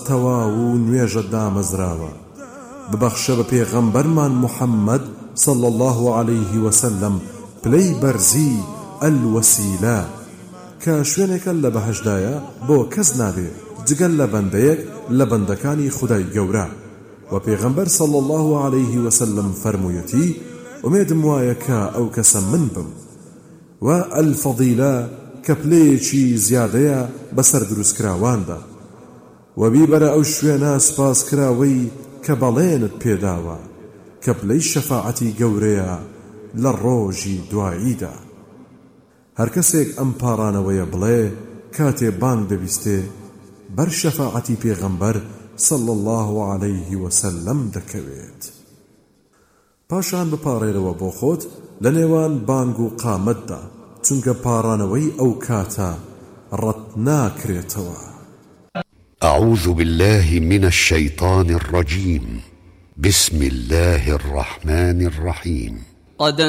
تەواو و نوێژە دامەزراوە ببەخشە بە پێغەمبەرمان محەممەد صلى الله عليه وسلم پلەی بەرزی ئەلوەسیلە کە شوێنێکە لە بەهەشدایە بۆ کەس نابێ جگەل لە بەندەیەک لە بەندەکانی خودای گەورە و پێغەمبەر صلى الله عليه وسلم فەرموویەتی ئومێدم وایە کە ئەو کەسە من بم و ئەلفەضیلە کە پلەیەکی زیادەیە بەسەر دروستکراواندا و بیبەرە ئەو شوێنە سپاسکراوەی کە بەڵێنت پێداوە کە پلەی شەفاعەتی گەورەیە لە ڕۆژی دواییدا هەر کەسێک ئەم پاڕانەوەیە بڵێ کاتێ بانگ دەبیستێ بەر شەفاعەتی پێغەمبەر صلى الله عليه وسلم دەکەوێت پاشان بپاڕێرەوە بۆ خۆت لە نێوان بانگ و قامەتدا چونکە پاڕانەوەی ئەو کاتە ڕەت ناکرێتەوە. أعوذ بالله من الشيطان الرجيم. بسم الله الرحمن الرحيم.